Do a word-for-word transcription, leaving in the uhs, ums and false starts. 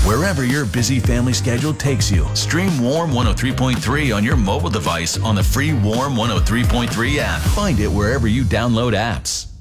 Wherever your busy family schedule takes you, stream Warm one oh three point three on your mobile device on the free Warm one oh three point three app. Find it wherever you download apps.